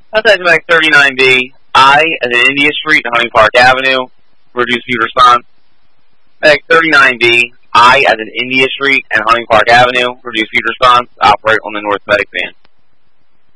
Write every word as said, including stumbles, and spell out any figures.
Contact Medic thirty-nine B, I as in India Street and Hunting Park Avenue, reduce speed response. Medic thirty-nine B, I as in India Street and Hunting Park Avenue, reduce speed response, operate on the North Medic van.